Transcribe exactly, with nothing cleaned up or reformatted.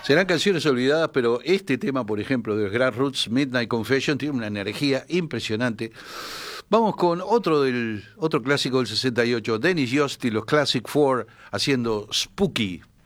Serán canciones olvidadas, pero este tema, por ejemplo, de los Grassroots, Midnight Confession, tiene una energía impresionante. Vamos con otro del otro clásico del sesenta y ocho, Dennis Yost y los Classic Four haciendo Spooky.